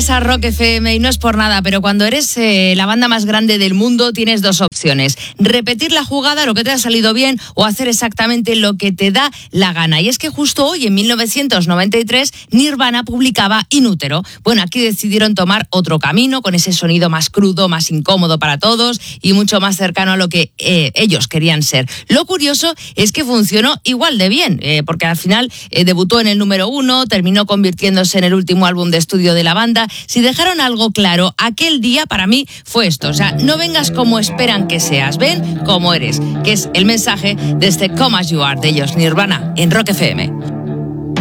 escuchas a Rock FM y no es por nada, pero cuando eres la banda más grande del mundo tienes dos opciones: repetir la jugada, lo que te ha salido bien, o hacer exactamente lo que te da la gana. Y es que justo hoy, en 1993, Nirvana publicaba In Utero. Bueno, aquí decidieron tomar otro camino, con ese sonido más crudo, más incómodo para todos y mucho más cercano a lo que ellos querían ser. Lo curioso es que funcionó igual de bien, porque al final debutó en el número 1, terminó convirtiéndose en el último álbum de estudio de la banda. Si dejaron algo claro aquel día, para mí fue esto: o sea, no vengas como esperan que seas, ven como eres, que es el mensaje de este Come As You Are de ellos, Nirvana, en Rock FM.